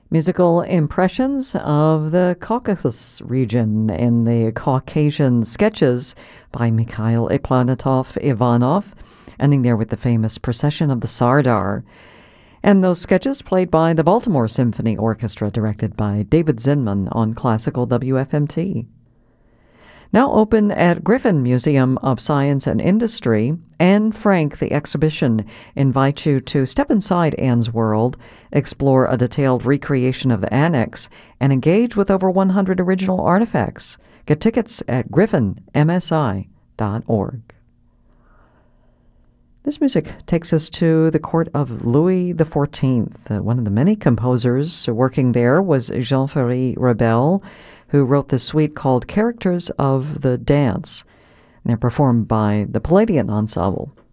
Musical impressions of the Caucasus region in the Caucasian sketches by Mikhail Iplanitov Ivanov, ending there with the famous Procession of the Sardar. And those sketches played by the Baltimore Symphony Orchestra, directed by David Zinman on Classical WFMT. Now open at Griffin Museum of Science and Industry, Anne Frank, the exhibition, invites you to step inside Anne's world, explore a detailed recreation of the annex, and engage with over 100 original artifacts. Get tickets at griffinmsi.org. This music takes us to the court of Louis XIV. One of the many composers working there was Jean-Ferry Rebel, who wrote this suite called Characters of the Dance. And they're performed by the Palladian Ensemble.